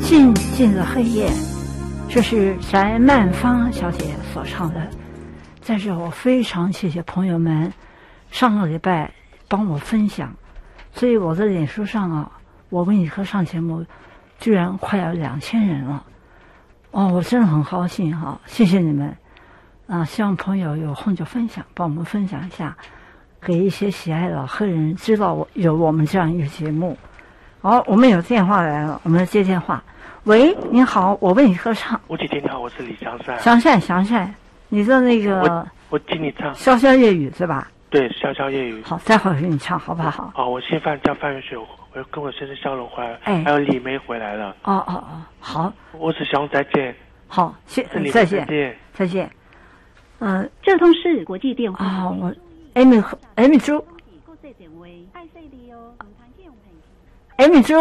静静的黑夜，这是翟曼芳小姐所唱的。在这我非常谢谢朋友们上个礼拜帮我分享，所以我在脸书上啊，我为你歌唱节目居然快要2000人了。哦，我真的很高兴哈，谢谢你们啊！希望朋友有空就分享，帮我们分享一下，给一些喜爱老黑人知道有我们这样一个节目。好，我们有电话来了，我们来接电话。喂，您好，我为你歌唱。 吴姐姐你好，我是李祥善。 祥善，你的那个我听你唱潇潇夜雨是吧？ 对，潇潇夜雨。 好，待会儿给你唱好不好？ 好，我先叫范玉雪，我跟我先生笑容回来，还有李梅回来了。 哦，好。 我是祥再见。 好，再见。 这通是国际电话。 啊，我 Amy 朱。Amy 朱。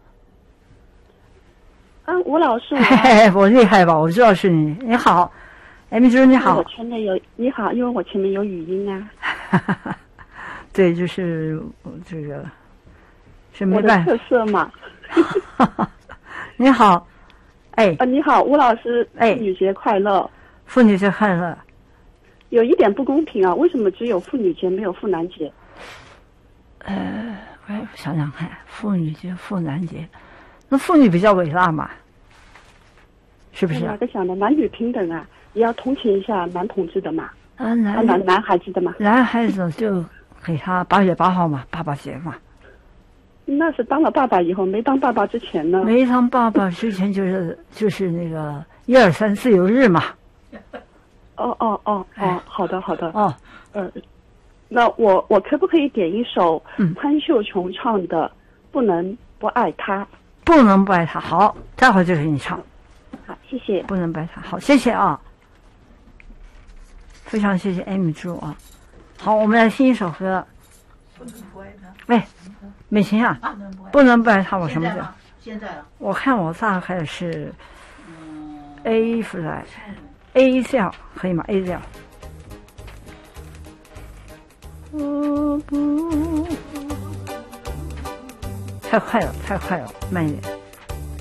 吴老师， 我厉害吧？我知道是你。你好，Amy 朱，你好。 我前面有你好，因为我前面有语音啊。 对，就是这个是没办法。 我的特色嘛。 你好， 你好，吴老师，妇女节快乐！ 妇女节快乐。 有一点不公平啊，为什么只有妇女节没有妇男节？ 我想想看，妇女节、妇男节，那妇女比较伟大嘛，是不是？ 哪个想的男女平等啊，也要同情一下男同志的嘛。男孩子的嘛。 男孩子就给他8月8号嘛，爸爸节嘛。 那是当了爸爸以后，没当爸爸之前呢？ 没当爸爸之前就是那个1、2、3自由日嘛。 好的。那我可不可以点一首潘秀琼唱的《不能不爱他》？ 不能不爱他。好，待会儿就给你唱。 好，谢谢。 不能不爱他。好，谢谢啊，非常谢谢 Amy 朱啊。好，我们来听一首歌。不能不爱他。美琴啊，不能不爱他，我什么叫？ 现在我看我大概是 A flat。A 调可以吗 ？A 调。太快了，慢一点。